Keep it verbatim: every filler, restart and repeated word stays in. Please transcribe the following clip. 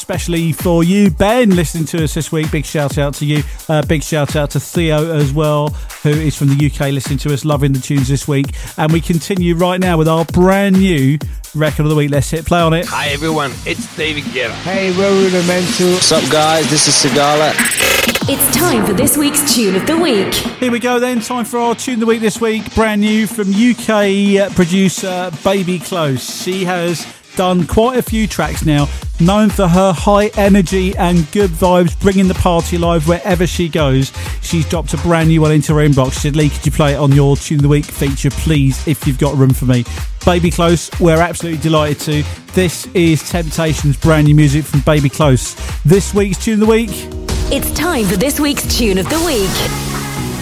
especially for you, Ben, listening to us this week. Big shout out to you. Uh, big shout out to Theo as well, who is from the U K, listening to us, loving the tunes this week. And we continue right now with our brand new record of the week. Let's hit play on it. Hi everyone, it's David Guetta. Hey, we're Rudimental. What's up guys, this is Sigala. It's time for this week's Tune of the Week. Here we go then, time for our Tune of the Week this week. Brand new from U K producer Baby Close. She has done quite a few tracks now, known for her high energy and good vibes, bringing the party alive wherever she goes. She's dropped a brand new one into her inbox. She said, Lee, could you play it on your Tune of the Week feature, please, if you've got room for me? Baby Close, we're absolutely delighted to. This is Temptations' brand new music from Baby Close. This week's Tune of the Week. It's time for this week's Tune of the Week.